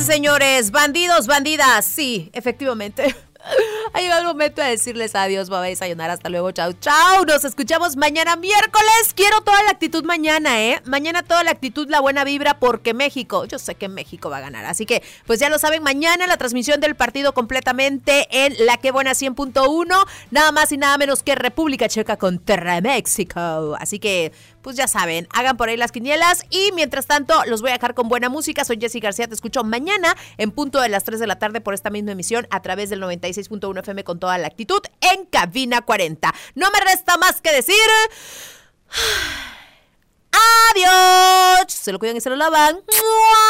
Señores, bandidos, bandidas, sí, efectivamente. Ha llegado el momento de decirles adiós, bye bye, sayonara, hasta luego, chau, chau. Nos escuchamos mañana miércoles. Quiero toda la actitud mañana, Mañana toda la actitud, la buena vibra, porque México, yo sé que México va a ganar. Así que, pues ya lo saben, mañana la transmisión del partido completamente en La Que Buena 100.1. Nada más y nada menos que República Checa contra México. Así que, pues ya saben, hagan por ahí las quinielas. Y mientras tanto, los voy a dejar con buena música. Soy Jessy García, te escucho mañana en punto de las 3 de la tarde por esta misma emisión a través del 96.1 FM con toda la actitud en Cabina 40. No me resta más que decir adiós. Se lo cuidan y se lo lavan.